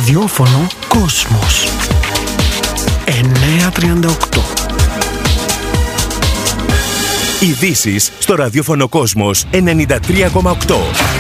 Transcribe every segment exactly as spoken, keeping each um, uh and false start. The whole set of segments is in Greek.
Ραδιόφωνο Κόσμος εννιακόσια τριάντα οκτώ. Ειδήσεις στο ραδιόφωνο Κόσμος ενενήντα τρία κόμμα οκτώ.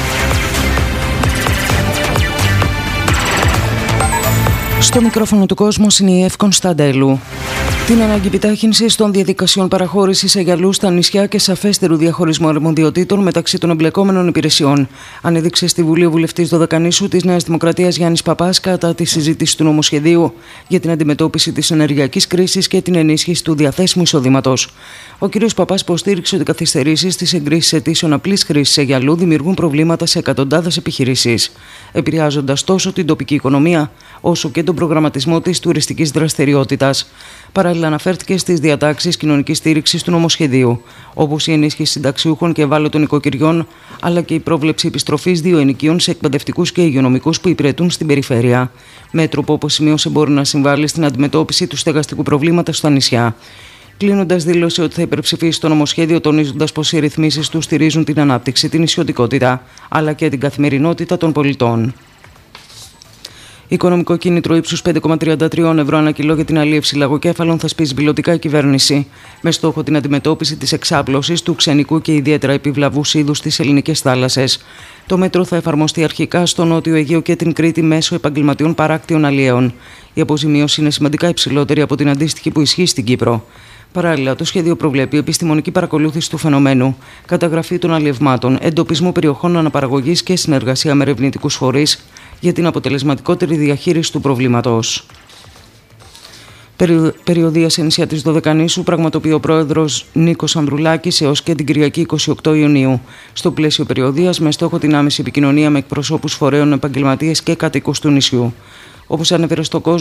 Στο μικρόφωνο του Κόσμος είναι η Εύη Κωνσταντέλου. Την ανάγκη επιτάχυνσης των διαδικασιών παραχώρησης αγιαλού στα νησιά και σαφέστερου διαχωρισμού αρμοδιοτήτων μεταξύ των εμπλεκόμενων υπηρεσιών ανέδειξε στη Βουλή ο βουλευτής Δωδεκανήσου της Νέας Δημοκρατίας Γιάννης Παπάς κατά τη συζήτηση του νομοσχεδίου για την αντιμετώπιση της ενεργειακής κρίσης και την ενίσχυση του διαθέσιμου εισοδήματος. Ο κ. Παπάς υποστήριξε ότι οι καθυστερήσεις στις εγκρίσεις αιτήσεων απλής χρήσης αγιαλού δημιουργούν προβλήματα σε εκατοντάδες επιχειρήσεις, επηρεάζοντας τόσο την τοπική οικονομία όσο και τον προγραμματισμό της τουριστικής δραστηριότητας. Παράλληλα, αναφέρθηκε στις διατάξεις κοινωνικής στήριξης του νομοσχεδίου, όπως η ενίσχυση συνταξιούχων και ευάλωτων οικοκυριών, αλλά και η πρόβλεψη επιστροφής δύο ενοικίων σε εκπαιδευτικούς και υγειονομικούς που υπηρετούν στην περιφέρεια. Μέτρο που, όπως σημείωσε, μπορεί να συμβάλλει στην αντιμετώπιση του στεγαστικού προβλήματος στα νησιά. Κλείνοντας, δήλωσε ότι θα υπερψηφίσει το νομοσχέδιο, τονίζοντας πως οι ρυθμίσεις του στηρίζουν την ανάπτυξη, την νησιωτικότητα, αλλά και την καθημερινότητα των πολιτών. Οικονομικό κίνητρο ύψους πέντε κόμμα τριάντα τρία ευρώ ανά κιλό για την αλίευση λαγοκέφαλων θα σπίσει πιλωτικά η κυβέρνηση, με στόχο την αντιμετώπιση της εξάπλωσης του ξενικού και ιδιαίτερα επιβλαβούς είδους στις ελληνικές θάλασσες. Το μέτρο θα εφαρμοστεί αρχικά στο Νότιο Αιγαίο και την Κρήτη μέσω επαγγελματιών παράκτιων αλλιέων. Η αποζημίωση είναι σημαντικά υψηλότερη από την αντίστοιχη που ισχύει στην Κύπρο. Παράλληλα, το σχέδιο προβλέπει επιστημονική παρακολούθηση του φαινομένου, καταγραφή των αλλιευμάτων, εντοπισμό περιοχών αναπαραγωγής και συνεργασία με ερευνητικούς φορείς για την αποτελεσματικότερη διαχείριση του προβλήματος. Περιοδεία σε νησιά της Δωδεκανήσου πραγματοποιεί ο πρόεδρος Νίκος Ανδρουλάκης έως και την Κυριακή είκοσι οκτώ Ιουνίου. Στο πλαίσιο περιοδείας, με στόχο την άμεση επικοινωνία με εκπροσώπους φορέων, επαγγελματίες και κατοίκους του νησιού. Όπως ανέφερε στο Κόσμο,